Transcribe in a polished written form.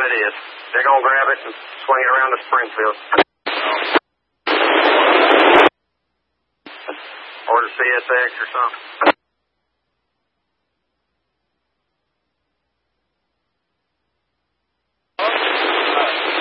what it is. They're going to grab it and swing it around to Springfield. Or to CSX or something.